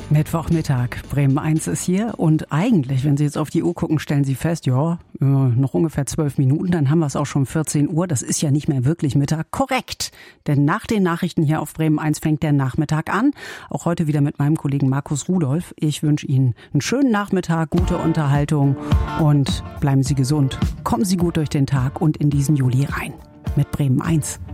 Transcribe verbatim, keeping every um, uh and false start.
Mittwochmittag, Bremen eins ist hier und eigentlich, wenn Sie jetzt auf die Uhr gucken, stellen Sie fest, ja, noch ungefähr zwölf Minuten, dann haben wir es auch schon vierzehn Uhr, das ist ja nicht mehr wirklich Mittag. Korrekt, denn nach den Nachrichten hier auf Bremen eins fängt der Nachmittag an, auch heute wieder mit meinem Kollegen Markus Rudolph. Ich wünsche Ihnen einen schönen Nachmittag, gute Unterhaltung und bleiben Sie gesund, kommen Sie gut durch den Tag und in diesen Juli rein mit Bremen eins.